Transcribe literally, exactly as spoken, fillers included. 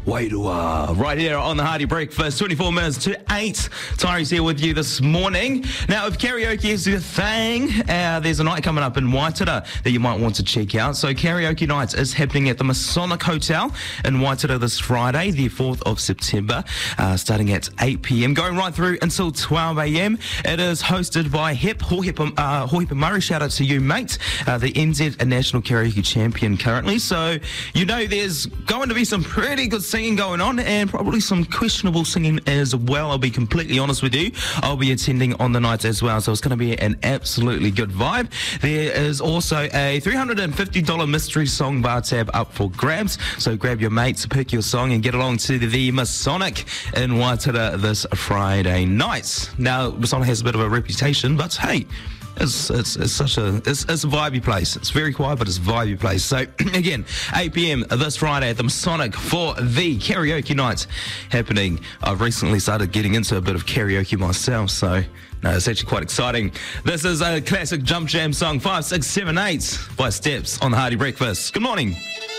Wairua. Right here on the Hardy Breakfast, twenty-four minutes to eight. Tyree's here with you this morning. Now, if karaoke is your thing, uh, there's a night coming up in Waitara that you might want to check out. So, Karaoke Nights is happening at the Masonic Hotel in Waitara this Friday, the fourth of September, uh, starting at eight p.m, going right through until twelve a.m. It is hosted by Hep, Hohepa, uh, Hohepa Murray. Shout out to you, mate, uh, the N Z National Karaoke Champion currently. So, you know, there's going to be some pretty good singing going on and probably some questionable singing as well. I'll be completely honest with you. I'll be attending on the night as well, so it's going to be an absolutely good vibe. There is also a three hundred fifty dollars mystery song bar tab up for grabs, so grab your mates, pick your song and get along to the Masonic in Waitara this Friday night. Now, Masonic has a bit of a reputation, but hey, It's, it's, it's such a it's, it's a vibey place. It's very quiet, but it's a vibey place. So again, eight p.m. this Friday at the Masonic for the karaoke night happening. I've recently started getting into a bit of karaoke myself, so no, it's actually quite exciting. This is a classic Jump Jam song, five six seven eight by Steps on the Hardy Breakfast. Good morning.